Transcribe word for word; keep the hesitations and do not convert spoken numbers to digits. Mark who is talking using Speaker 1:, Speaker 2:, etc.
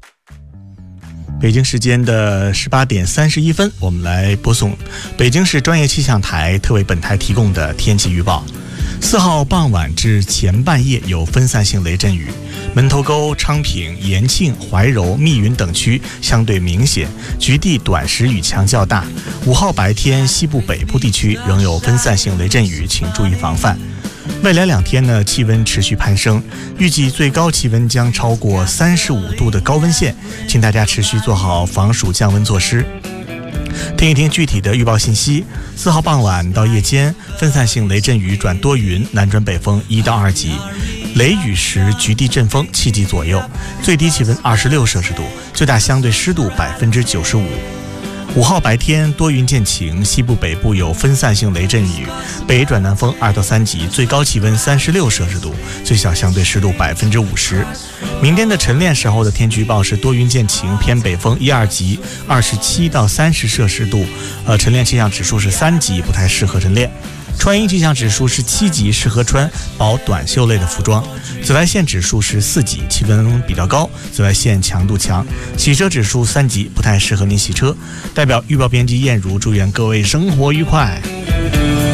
Speaker 1: 北京时间的十八点三十一分，我们来播送北京市专业气象台特为本台提供的天气预报。四号傍晚至前半夜有分散性雷阵雨，门头沟、昌平、延庆、怀柔、密云等区相对明显，局地短时雨强较大。五号白天西部北部地区仍有分散性雷阵雨，请注意防范。未来两天呢，气温持续攀升，预计最高气温将超过三十五度的高温线，请大家持续做好防暑降温措施。听一听具体的预报信息。四号傍晚到夜间，分散性雷阵雨转多云，南转北风一到二级，雷雨时局地阵风七级左右，最低气温二十六摄氏度，最大相对湿度百分之九十五。五号白天多云见晴，西部北部有分散性雷阵雨，北转南风二到三级，最高气温三十六摄氏度，最小相对湿度百分之五十。明天的晨练时候的天气预报是多云见晴，偏北风一二级，二十七到三十摄氏度，呃，晨练气象指数是三级，不太适合晨练。川阴气象指数是七级，适合穿薄短袖类的服装。紫外线指数是四级，气温比较高，紫外线强度强。洗车指数三级，不太适合您洗车。代表预报编辑燕如，祝愿各位生活愉快。